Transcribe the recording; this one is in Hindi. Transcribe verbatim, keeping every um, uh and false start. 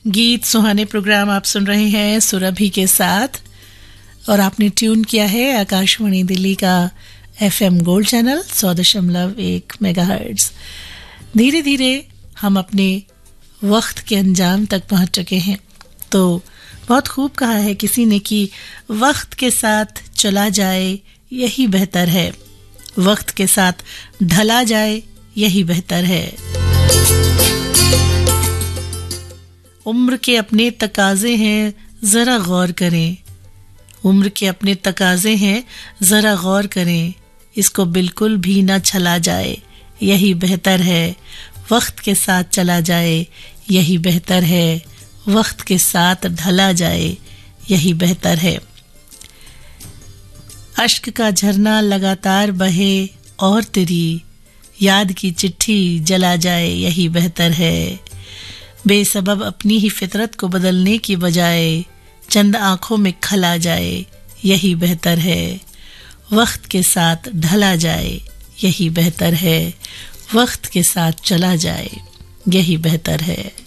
गीत सुहाने प्रोग्राम आप सुन रहे हैं सुरभि के साथ और आपने ट्यून किया है आकाशवाणी दिल्ली का एफएम गोल्ड चैनल सौ दशमलव एक मेगाहर्ट्ज। धीरे धीरे हम अपने वक्त के अंजाम तक पहुंच चुके हैं। तो बहुत खूब कहा है किसी ने कि वक्त के साथ चला जाए यही बेहतर है, वक्त के साथ ढला जाए यही बेहतर है। उम्र के अपने तकाजे हैं जरा गौर करें, उम्र के अपने तकाजे हैं जरा गौर करें, इसको बिल्कुल भी ना छला जाए यही बेहतर है, वक्त के साथ चला जाए यही बेहतर है, वक्त के साथ ढला जाए यही बेहतर है। अश्क का झरना लगातार बहे और तेरी याद की चिट्ठी जला जाए यही बेहतर है, बेसबब अपनी ही फितरत को बदलने की बजाय चंद आंखों में खला जाए यही बेहतर है, वक्त के साथ ढला जाए यही बेहतर है, वक्त के साथ चला जाए यही बेहतर है।